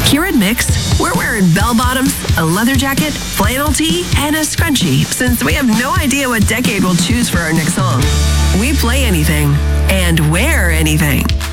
Here at Mix, we're wearing bell bottoms, a leather jacket, flannel tee, and a scrunchie, since we have no idea what decade we'll choose for our next song. We play anything and wear anything.